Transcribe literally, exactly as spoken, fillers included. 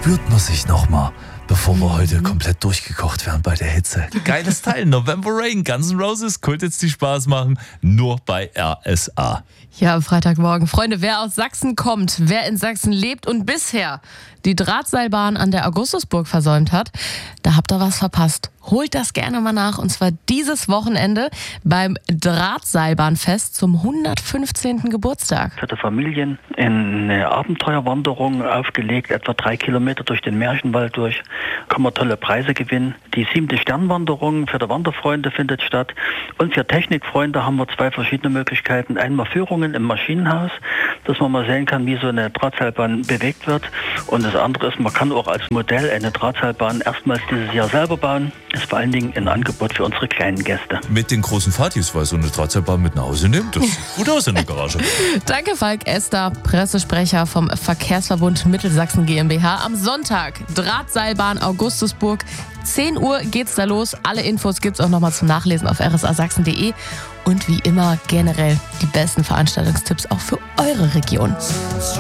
spürt man sich nochmal, bevor wir heute komplett durchgekocht werden bei der Hitze. Geiles Teil, November Rain, Guns N' Roses, könnte jetzt die Spaß machen, nur bei R S A. Ja, am Freitagmorgen. Freunde, wer aus Sachsen kommt, wer in Sachsen lebt und bisher die Drahtseilbahn an der Augustusburg versäumt hat, da habt ihr was verpasst. Holt das gerne mal nach, und zwar dieses Wochenende beim Drahtseilbahnfest zum hundertfünfzehnten Geburtstag. Für die Familien eine Abenteuerwanderung aufgelegt, etwa drei Kilometer durch den Märchenwald durch. Kann man tolle Preise gewinnen. Die siebte Sternwanderung für die Wanderfreunde findet statt. Und für Technikfreunde haben wir zwei verschiedene Möglichkeiten. Einmal Führungen im Maschinenhaus, dass man mal sehen kann, wie so eine Drahtseilbahn bewegt wird. Und das andere ist, man kann auch als Modell eine Drahtseilbahn erstmals dieses Jahr selber bauen. Das ist vor allen Dingen ein Angebot für unsere kleinen Gäste. Mit den großen Fatis, weil so eine Drahtseilbahn mit nach Hause nimmt, das sieht gut aus in der Garage. Danke, Falk Ester, Pressesprecher vom Verkehrsverbund Mittelsachsen GmbH. Am Sonntag Drahtseilbahn Augustusburg. zehn Uhr geht's da los. Alle Infos gibt's auch nochmal zum Nachlesen auf r s a sachsen punkt d e. Und wie immer generell die besten Veranstaltungstipps auch für eure Region.